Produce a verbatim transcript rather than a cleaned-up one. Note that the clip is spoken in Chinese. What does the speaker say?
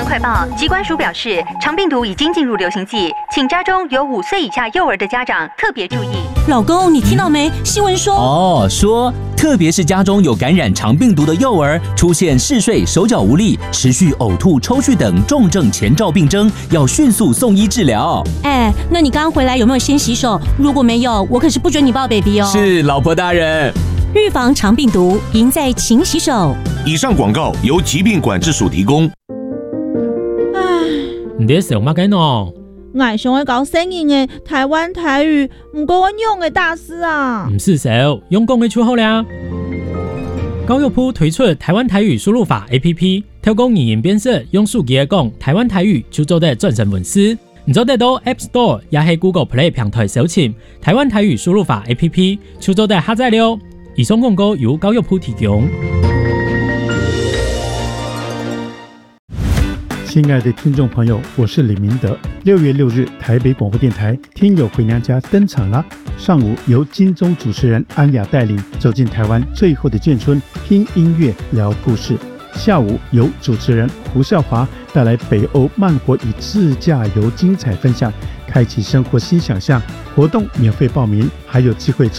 快报，疾管署表示，肠病毒已经进入流行季，请家中有五岁以下幼儿的家长特别注意。 老公，你听到没？新闻说哦，说特别是家中有感染肠病毒的幼儿，出现嗜睡、手脚无力、持续呕吐、抽搐等重症前兆病征，要迅速送医治疗。 哎，那你刚刚回来有没有先洗手？如果没有，我可是不准你抱 baby 哦。 是，老婆大人。 预防肠病毒，赢在勤洗手。 以上广告由疾病管制署提供。 你在想乜嘅喏？ 我想要搞生硬嘅台湾台语，唔过我用嘅大师啊。 唔是少，用講嘅就好啦。教育部推出台灣台語輸入法 A P P， 透過語言辨識，用手機嚟講台灣台語就做得轉成文字。你做得到 App Store 也係 Google Play 平台搜尋台灣台語輸入法 A P P， 就做得下載了。以上廣告由教育部提供。 亲爱的听众朋友，我是李明德。六月六日，台北广播电台《听友回娘家》登场了。上午由金钟主持人安雅带领走进台湾最后的眷村，听音乐聊故事。下午由主持人胡孝华带来北欧慢活与自驾游精彩分享，开启生活新想象。活动免费报名，还有机会